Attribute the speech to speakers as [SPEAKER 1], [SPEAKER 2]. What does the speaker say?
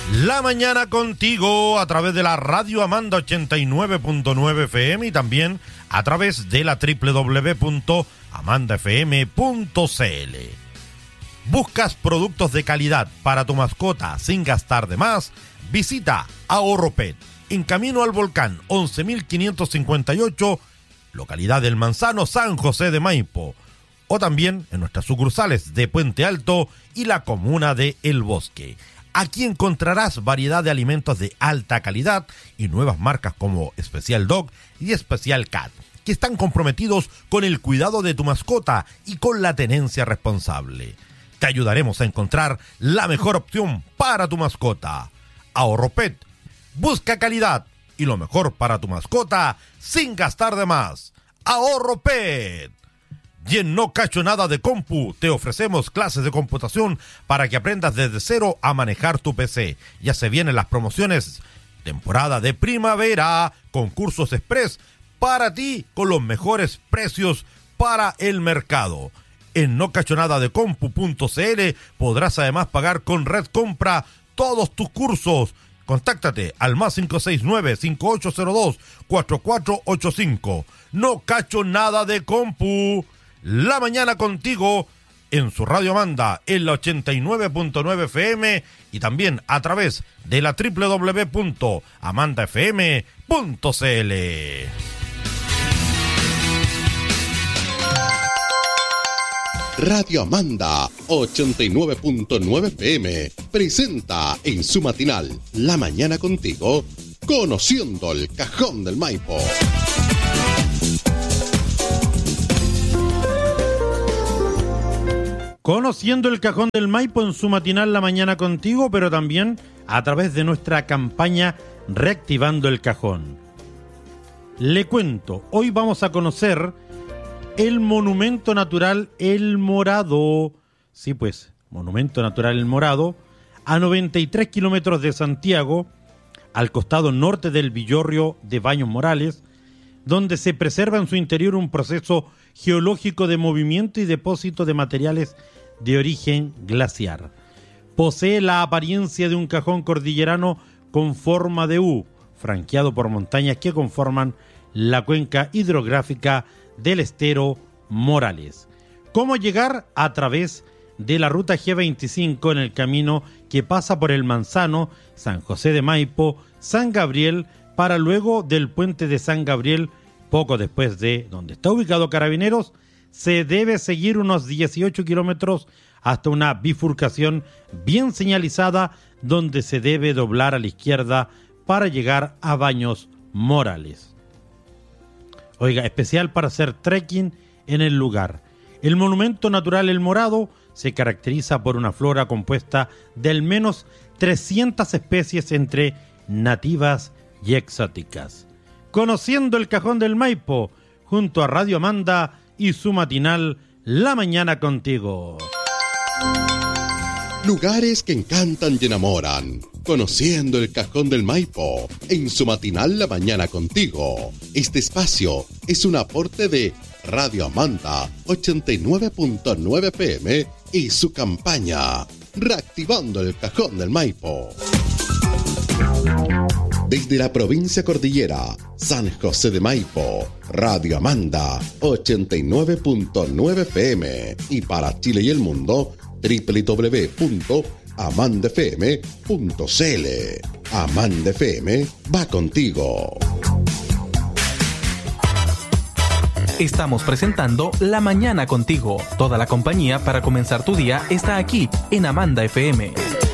[SPEAKER 1] La mañana contigo a través de la Radio Amanda 89.9 FM y también a través de la www.amandafm.cl. ¿Buscas productos de calidad para tu mascota sin gastar de más? Visita Ahorro Pet en Camino al Volcán 11.558, localidad del Manzano, San José de Maipo, o también en nuestras sucursales de Puente Alto y la comuna de El Bosque. Aquí encontrarás variedad de alimentos de alta calidad y nuevas marcas como Special Dog y Special Cat, que están comprometidos con el cuidado de tu mascota y con la tenencia responsable. Te ayudaremos a encontrar la mejor opción para tu mascota. Ahorro Pet, busca calidad y lo mejor para tu mascota sin gastar de más. Ahorro Pet. Y en No Cacho Nada de Compu te ofrecemos clases de computación para que aprendas desde cero a manejar tu PC. Ya se vienen las promociones, temporada de primavera, concursos express para ti con los mejores precios para el mercado. En nocachonadadecompu.cl podrás además pagar con Red Compra todos tus cursos. Contáctate al más 569-5802-4485. No Cacho Nada de Compu. La mañana contigo en su Radio Amanda en la 89.9 FM y también a través de la www.amandafm.cl.
[SPEAKER 2] Radio Amanda 89.9 FM presenta en su matinal La Mañana Contigo, Conociendo el Cajón del Maipo.
[SPEAKER 1] Conociendo el Cajón del Maipo en su matinal La Mañana Contigo, pero también a través de nuestra campaña Reactivando el Cajón. Le cuento, hoy vamos a conocer el Monumento Natural El Morado. Sí, pues, Monumento Natural El Morado, a 93 kilómetros de Santiago, al costado norte del Villorrio de Baños Morales, donde se preserva en su interior un proceso geológico de movimiento y depósito de materiales de origen glaciar. Posee la apariencia de un cajón cordillerano con forma de U, franqueado por montañas que conforman la cuenca hidrográfica del estero Morales. ¿Cómo llegar? A través de la ruta G25 en el camino que pasa por el Manzano, San José de Maipo, San Gabriel, para luego del puente de San Gabriel, poco después de donde está ubicado Carabineros, se debe seguir unos 18 kilómetros hasta una bifurcación bien señalizada donde se debe doblar a la izquierda para llegar a Baños Morales. Oiga, especial para hacer trekking en el lugar. El Monumento Natural El Morado se caracteriza por una flora compuesta de al menos 300 especies entre nativas y exóticas. Conociendo el Cajón del Maipo, junto a Radio Amanda y su matinal La Mañana Contigo.
[SPEAKER 2] Lugares que encantan y enamoran. Conociendo el Cajón del Maipo, en su matinal La Mañana Contigo. Este espacio es un aporte de Radio Amanda 89.9 FM y su campaña Reactivando el Cajón del Maipo. Desde la provincia cordillera, San José de Maipo, Radio Amanda 89.9 FM y para Chile y el mundo, www.amandafm.cl. Amanda FM va contigo.
[SPEAKER 3] Estamos presentando La Mañana Contigo. Toda la compañía para comenzar tu día está aquí en Amanda FM.